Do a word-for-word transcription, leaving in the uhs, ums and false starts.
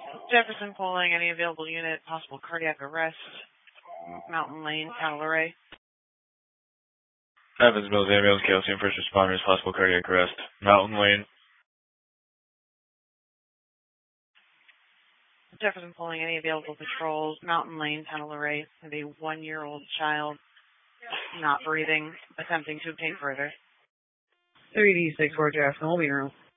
Jefferson calling, any available unit, possible cardiac arrest, Mountain Lane, Cavalry. Evans Mills Ambulance, calcium first responders, possible cardiac arrest, Mountain Lane. Jefferson calling, any available patrols, Mountain Lane, Cavalry, and a one-year-old child not breathing, attempting to obtain further. thirty D six four Jefferson, we'll be in room.